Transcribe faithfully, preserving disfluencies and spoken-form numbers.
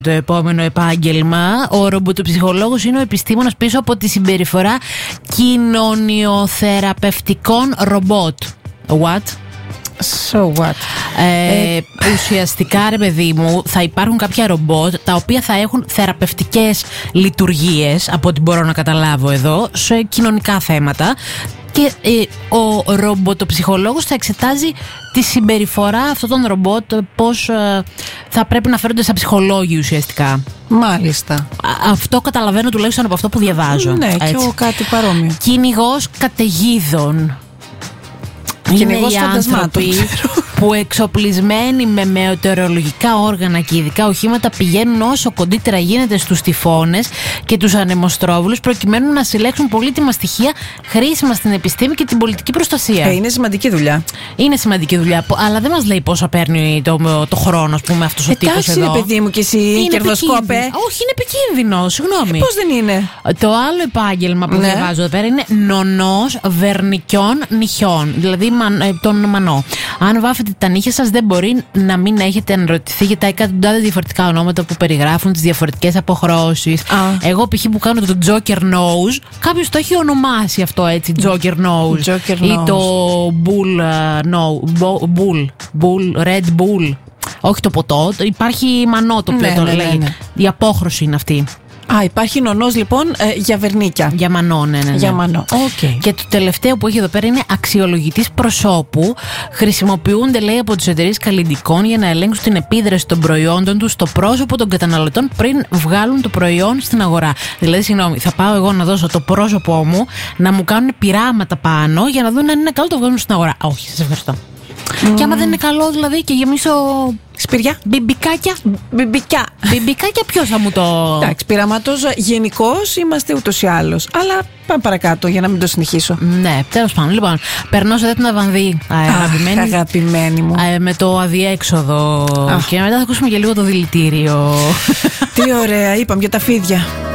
Το επόμενο επάγγελμα, ο ρομποτοψυχολόγος είναι ο επιστήμονας πίσω από τη συμπεριφορά κοινωνιοθεραπευτικών ρομπότ. What? So what? Ε, ε, ουσιαστικά, ρε παιδί μου, θα υπάρχουν κάποια ρομπότ τα οποία θα έχουν θεραπευτικές λειτουργίες, από ό,τι μπορώ να καταλάβω εδώ, σε κοινωνικά θέματα. Και ε, ο ρομποτοψυχολόγος θα εξετάζει τη συμπεριφορά αυτών των ρομπότ, πώς ε, θα πρέπει να φέρονται σαν ψυχολόγοι ουσιαστικά. Μάλιστα. Α, αυτό καταλαβαίνω τουλάχιστον από αυτό που διαβάζω. Ναι, έτσι. Και εγώ κάτι παρόμοιο. Κυνηγός καταιγίδων. Είναι οι άνθρωποι που εξοπλισμένοι με μετεωρολογικά όργανα και ειδικά οχήματα πηγαίνουν όσο κοντύτερα γίνεται στους τυφώνες και τους ανεμοστρόβιλους προκειμένου να συλλέξουν πολύτιμα στοιχεία χρήσιμα στην επιστήμη και την πολιτική προστασία. Ε, είναι σημαντική δουλειά. Είναι σημαντική δουλειά, αλλά δεν μας λέει πόσα παίρνει το, το χρόνο, ας πούμε, αυτός ο τύπος εδώ. Εντάξει, παιδί μου, και εσύ κερδοσκόπε. Όχι, είναι επικίνδυνο, συγγνώμη. Ε, πώς δεν είναι? Το άλλο επάγγελμα που ναι. διαβάζω εδώ πέρα είναι νονός βερνικιών νυχιών. Δηλαδή τον μανό. Αν βάφετε τα νύχια σας, δεν μπορεί να μην έχετε αναρωτηθεί για τα εκατοντάδες διαφορετικά ονόματα που περιγράφουν τις διαφορετικές αποχρώσεις. Ah. Εγώ, π.χ. που κάνω το Joker Nose, κάποιος το έχει ονομάσει αυτό έτσι, Joker Nose. Joker ή nose. το Bull, uh, no, Bull, Bull, Red Bull. Όχι το ποτό, υπάρχει μανό το οποίο ναι, το ναι, λέει. Ναι, ναι. Η απόχρωση είναι αυτή. Α, υπάρχει νονός λοιπόν ε, για βερνίκια. Για μανό, ναι, ναι, ναι. Για μανό. Okay. Και το τελευταίο που έχει εδώ πέρα είναι αξιολογητής προσώπου. Χρησιμοποιούνται, λέει, από τις εταιρείες καλλυντικών για να ελέγξουν την επίδραση των προϊόντων τους στο πρόσωπο των καταναλωτών πριν βγάλουν το προϊόν στην αγορά. Δηλαδή, συγγνώμη, θα πάω εγώ να δώσω το πρόσωπό μου να μου κάνουν πειράματα πάνω για να δουν αν είναι καλό το βγάλουν στην αγορά. Όχι, σας ευχαριστώ. Mm. Και άμα δεν είναι καλό, δηλαδή, και γεμίσω. Σπηριά. Μπιμπικάκια. Μπιμπικιά. Μπιμπικάκια, ποιος θα μου το. Εντάξει, πειραματός γενικώς είμαστε ούτως ή άλλως. Αλλά πάμε παρακάτω για να μην το συνεχίσω. Ναι, τέλος πάντων. Λοιπόν, περνώ σε Δέτνα Βανδύ, αγαπημένη, αγαπημένη μου. Α, με το αδιέξοδο. Αχ. Και μετά θα ακούσουμε και λίγο το δηλητήριο. Τι ωραία, είπαμε για τα φίδια.